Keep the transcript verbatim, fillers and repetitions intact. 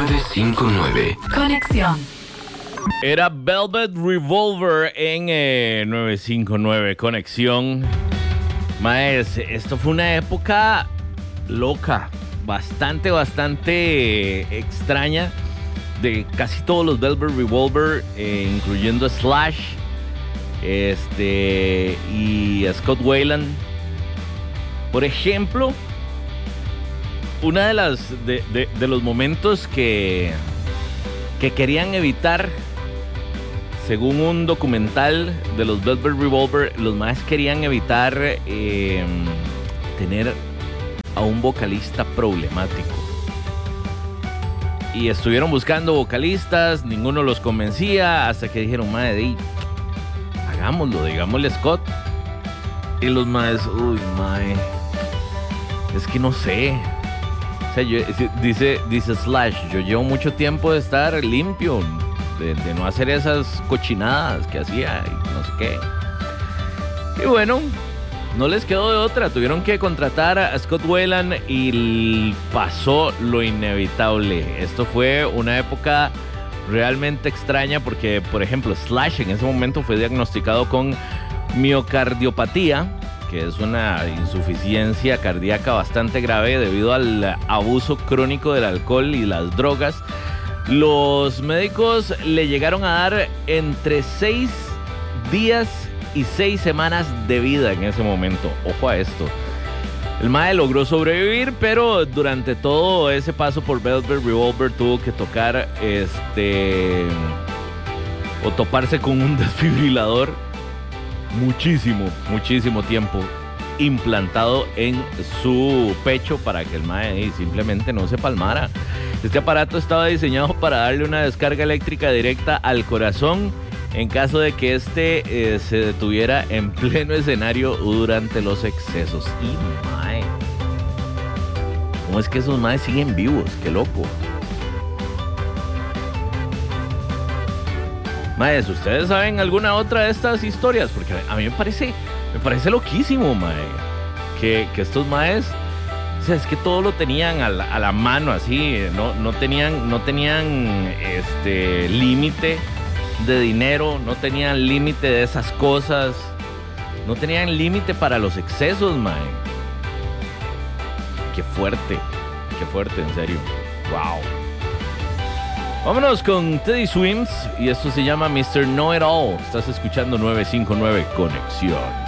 nueve cinco nueve. Conexión. Era Velvet Revolver en eh, nueve cinco nueve Conexión. Maes, esto fue una época loca, bastante, bastante eh, extraña de casi todos los Velvet Revolver, eh, incluyendo Slash, este y a Scott Weiland. Por ejemplo, una de las de, de, de los momentos que que querían evitar, según un documental de los Velvet Revolver, los más querían evitar eh, tener a un vocalista problemático. Y estuvieron buscando vocalistas, ninguno los convencía, hasta que dijeron, madre, hagámoslo, digámosle a Scott. Y los maes, uy, mae, es que no sé. O sea, yo, dice, dice Slash, yo llevo mucho tiempo de estar limpio, de, de no hacer esas cochinadas que hacía y no sé qué. Y bueno, no les quedó de otra, tuvieron que contratar a Scott Weiland y pasó lo inevitable. Esto fue una época realmente extraña porque, por ejemplo, Slash en ese momento fue diagnosticado con miocardiopatía, que es una insuficiencia cardíaca bastante grave debido al abuso crónico del alcohol y las drogas. Los médicos le llegaron a dar entre seis días y seis semanas de vida en ese momento. Ojo a esto. El mae logró sobrevivir, pero durante todo ese paso por Velvet Revolver tuvo que tocar este o toparse con un desfibrilador muchísimo, muchísimo tiempo implantado en su pecho para que el mae simplemente no se palmara. Este aparato estaba diseñado para darle una descarga eléctrica directa al corazón en caso de que este eh, se detuviera en pleno escenario durante los excesos. Y mae, ¿cómo es que esos maes siguen vivos? ¡Qué loco! Maes, ¿ustedes saben alguna otra de estas historias? Porque a mí me parece, me parece loquísimo, mae, que, que estos maes, o sea, es que todo lo tenían a la, a la mano así, no, no tenían, no tenían este límite de dinero, no tenían límite de esas cosas, no tenían límite para los excesos, mae. Qué fuerte, qué fuerte, en serio. Wow. Vámonos con Teddy Swims y esto se llama mister Know It All. Estás escuchando nueve cinco nueve Conexión.